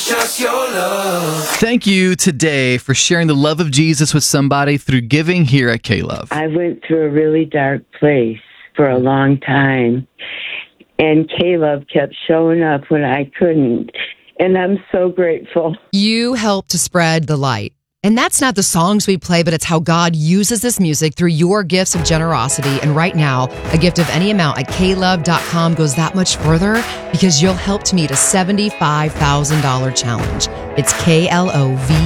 precious your love. Thank you today for sharing the love of Jesus with somebody through giving here at K-Love. I went through a really dark place for a long time, and K-Love kept showing up when I couldn't, and I'm so grateful. You help to spread the light. And that's not the songs we play, but it's how God uses this music through your gifts of generosity. And right now, a gift of any amount at klove.com goes that much further because you'll help to meet a $75,000 challenge. It's KLOV.